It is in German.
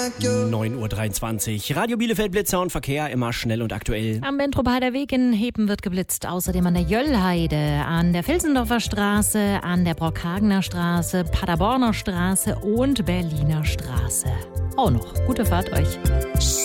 9:23 Uhr. Radio Bielefeld Blitzer und Verkehr immer schnell und aktuell. Am Bentropader Weg in Hepen wird geblitzt. Außerdem an der Jöllheide, an der Vilsendorfer Straße, an der Brockhagener Straße, Paderborner Straße und Berliner Straße. Auch noch. Gute Fahrt euch.